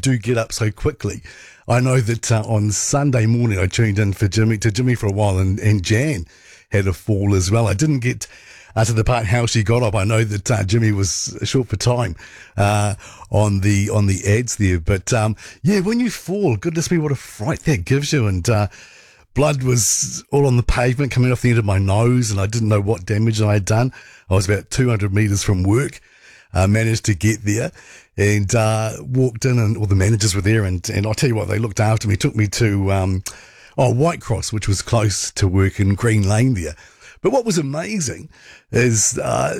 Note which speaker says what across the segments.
Speaker 1: do get up so quickly. I know that on Sunday morning I tuned in to Jimmy for a while, and Jan had a fall as well. I didn't get to the part how she got up. I know that Jimmy was short for time on the ads there, but when you fall, goodness me, what a fright that gives you. And blood was all on the pavement coming off the end of my nose, and I didn't know what damage I had done. I was about 200 metres from work. Managed to get there and walked in, and all the managers were there, and I'll tell you what, they looked after me, took me to Whitecross, which was close to work in Green Lane there. But what was amazing is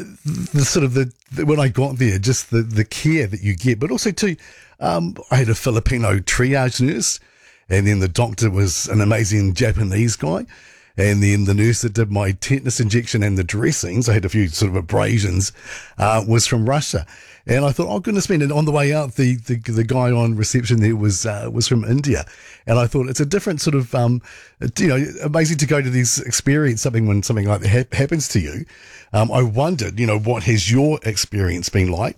Speaker 1: when I got there, just the care that you get, but also too, I had a Filipino triage nurse, and then the doctor was an amazing Japanese guy. And then the nurse that did my tetanus injection and the dressings, I had a few sort of abrasions, was from Russia. And I thought, oh goodness me, and on the way out, the guy on reception there was from India. And I thought it's a different sort of, amazing to go to these, experience something when something like that happens to you. I wondered, what has your experience been like?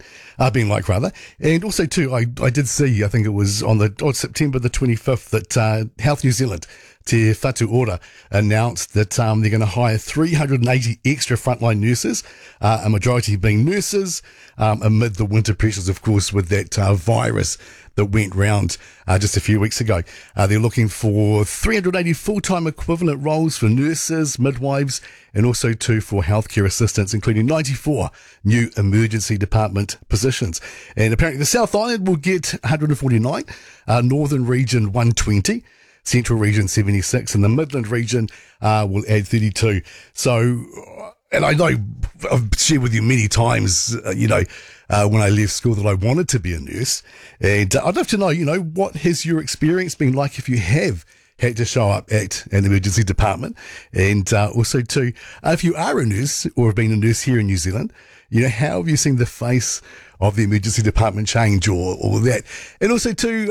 Speaker 1: And also too, I did see, I think it was on September the 25th that, Health New Zealand, Te Whatu Ora, announced that they're going to hire 380 extra frontline nurses, a majority being nurses, amid the winter pressures, of course, with that virus that went round just a few weeks ago. They're looking for 380 full-time equivalent roles for nurses, midwives, and also too for healthcare assistants, including 94 new emergency department positions. And apparently the South Island will get 149, Northern Region 120, Central Region 76, and the Midland Region will add 32. So, and I know I've shared with you many times, when I left school that I wanted to be a nurse. And I'd love to know, what has your experience been like if you have had to show up at an emergency department? And also too, if you are a nurse or have been a nurse here in New Zealand, how have you seen the face of the emergency department change or that? And also too,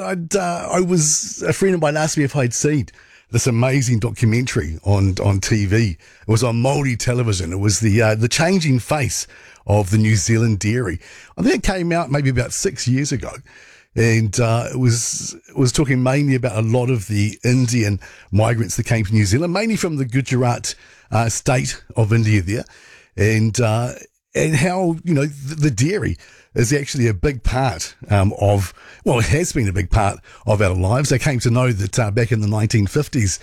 Speaker 1: a friend of mine asked me if I'd seen this amazing documentary on TV. It was on Māori television. It was the changing face of the New Zealand dairy. I think it came out maybe about 6 years ago. And it was talking mainly about a lot of the Indian migrants that came to New Zealand, mainly from the Gujarat state of India there. And how, the dairy is actually a big part it has been a big part of our lives. I came to know that back in the 1950s,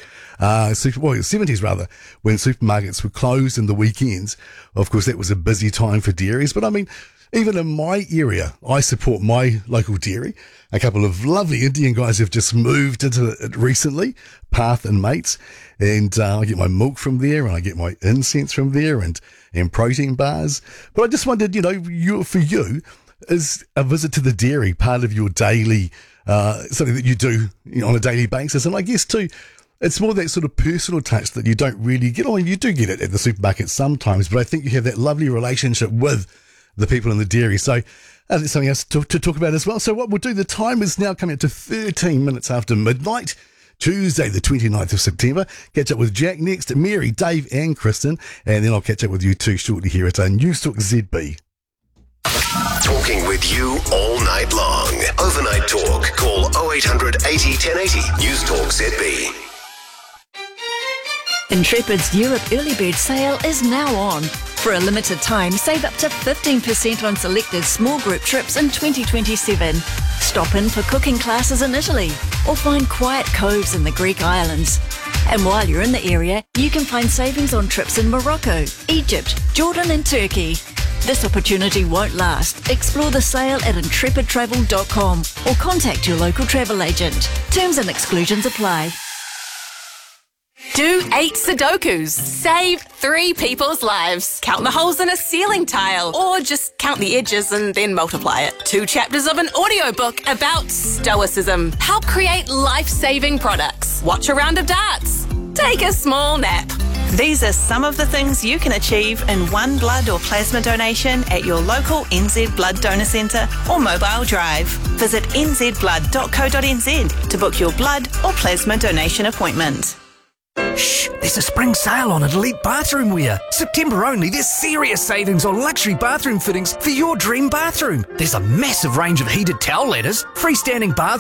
Speaker 1: 70s rather, when supermarkets were closed in the weekends, of course that was a busy time for dairies. But I mean, even in my area, I support my local dairy. A couple of lovely Indian guys have just moved into it recently, Path and Mates, and I get my milk from there, and I get my incense from there, and protein bars. But I just wondered, for you, is a visit to the dairy part of your daily, something that you do on a daily basis? And I guess too, it's more that sort of personal touch that you don't really get. I mean, you do get it at the supermarket sometimes, but I think you have that lovely relationship with the people in the dairy. So that's something else to talk about as well. So what we'll do, the time is now coming up to 13 minutes after midnight, Tuesday, the 29th of September. Catch up with Jack next, Mary, Dave and Kristen, and then I'll catch up with you too shortly here at Newstalk ZB.
Speaker 2: Talking with you all night long. Overnight talk. Call 0800 80 1080. Newstalk ZB.
Speaker 3: Intrepid's Europe Early Bird Sale is now on. For a limited time, save up to 15% on selected small group trips in 2027. Stop in for cooking classes in Italy or find quiet coves in the Greek islands. And while you're in the area, you can find savings on trips in Morocco, Egypt, Jordan and Turkey. This opportunity won't last. Explore the sale at intrepidtravel.com or contact your local travel agent. Terms and exclusions apply.
Speaker 4: Do 8 Sudokus. Save 3 people's lives. Count the holes in a ceiling tile. Or just count the edges and then multiply it. 2 chapters of an audiobook about stoicism. Help create life-saving products. Watch a round of darts. Take a small nap.
Speaker 5: These are some of the things you can achieve in one blood or plasma donation at your local NZ Blood Donor Centre or mobile drive. Visit nzblood.co.nz to book your blood or plasma donation appointment.
Speaker 6: Shh, there's a spring sale on Elite Bathroom Wear. September only, there's serious savings on luxury bathroom fittings for your dream bathroom. There's a massive range of heated towel ladders, freestanding bath